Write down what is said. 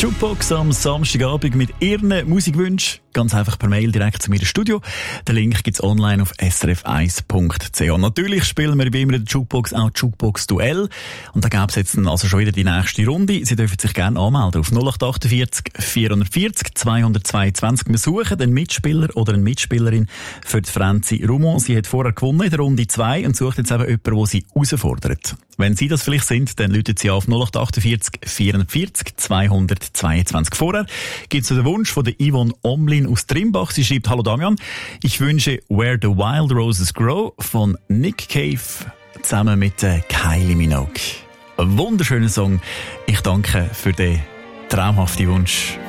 Jukebox am Samstagabend mit Ihren Musikwünschen. Ganz einfach per Mail direkt zu mir ins Studio. Den Link gibt's online auf srf1.ch. Und natürlich spielen wir bei immer in der Jukebox auch Jukebox-Duell. Und da gäbe es jetzt also schon wieder die nächste Runde. Sie dürfen sich gerne anmelden auf 0848 440 222. Wir suchen einen Mitspieler oder eine Mitspielerin für die Franzi Rumon. Sie hat vorher gewonnen in der Runde 2 und sucht jetzt eben jemanden, der sie herausfordert. Wenn Sie das vielleicht sind, dann rufen Sie auf 0848 440 222. Vorher gibt es den Wunsch von der Yvonne Omlin aus Trimbach. Sie schreibt: Hallo Damian, ich wünsche Where the Wild Roses Grow von Nick Cave zusammen mit Kylie Minogue. Ein wunderschöner Song. Ich danke für den traumhaften Wunsch.